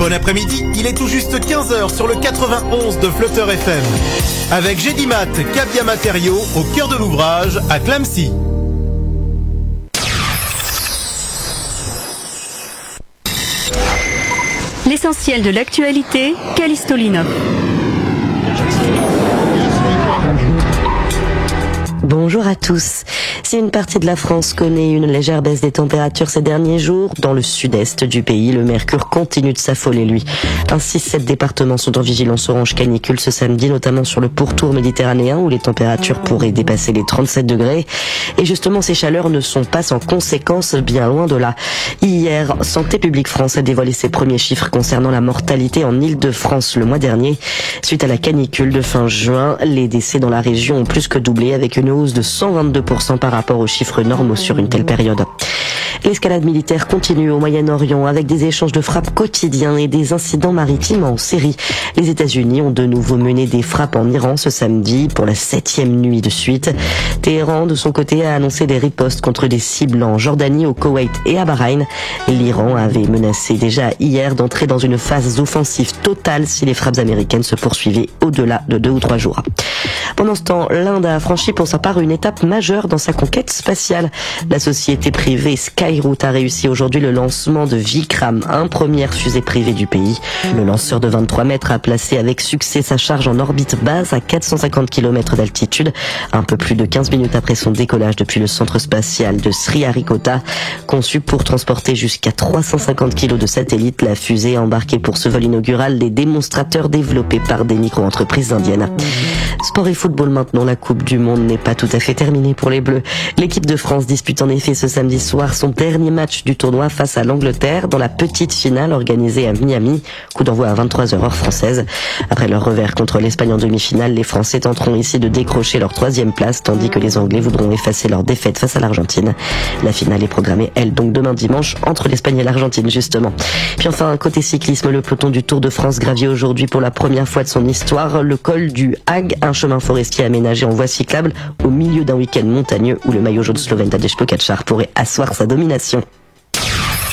Bon après-midi, il est tout juste 15h sur le 91 de Flutter FM. Avec Gédimat, Cabia Matériaux, au cœur de l'ouvrage, à Clamecy. L'essentiel de l'actualité, Callisto Linov. Bonjour à tous. Si une partie de la France connaît une légère baisse des températures ces derniers jours, dans le sud-est du pays, le mercure continue de s'affoler, lui. Ainsi, 7 départements sont en vigilance orange canicule ce samedi, notamment sur le pourtour méditerranéen où les températures pourraient dépasser les 37 degrés. Et justement, ces chaleurs ne sont pas sans conséquences, bien loin de là. Hier, Santé publique France a dévoilé ses premiers chiffres concernant la mortalité en Île-de-France le mois dernier. Suite à la canicule de fin juin, les décès dans la région ont plus que doublé avec une hausse de 122% par rapport aux chiffres normaux sur une telle période. L'escalade militaire continue au Moyen-Orient avec des échanges de frappes quotidiens et des incidents maritimes en série. Les États-Unis ont de nouveau mené des frappes en Iran ce samedi pour la 7e nuit de suite. Téhéran, de son côté, a annoncé des ripostes contre des cibles en Jordanie, au Koweït et à Bahreïn. L'Iran avait menacé déjà hier d'entrer dans une phase offensive totale si les frappes américaines se poursuivaient au-delà de 2 ou 3 jours. Pendant ce temps, l'Inde a franchi pour sa part une étape majeure dans sa conquête spatiale. La société privée Skyroot a réussi aujourd'hui le lancement de Vikram, première fusée privée du pays. Le lanceur de 23 mètres a placé avec succès sa charge en orbite basse à 450 km d'altitude, un peu plus de 15 minutes après son décollage depuis le centre spatial de Sriharikota. Conçu pour transporter jusqu'à 350 kg de satellites, la fusée a embarqué pour ce vol inaugural des démonstrateurs développés par des micro-entreprises indiennes. Sport et football maintenant, la Coupe du Monde n'est pas tout à fait terminée pour les Bleus. L'équipe de France dispute en effet ce samedi soir son dernier match du tournoi face à l'Angleterre dans la petite finale organisée à Miami. Coup d'envoi à 23h heure française. Après leur revers contre l'Espagne en demi-finale, les Français tenteront ici de décrocher leur 3e place, tandis que les Anglais voudront effacer leur défaite face à l'Argentine. La finale est programmée, elle, donc demain dimanche, entre l'Espagne et l'Argentine, justement. Puis enfin, côté cyclisme, le peloton du Tour de France gravit aujourd'hui pour la première fois de son histoire le col du Hag, un chemin forestier aménagé en voie cyclable au milieu d'un week-end montagneux où le maillot jaune slovène Tadej Pogačar pourrait asseoir sa domination.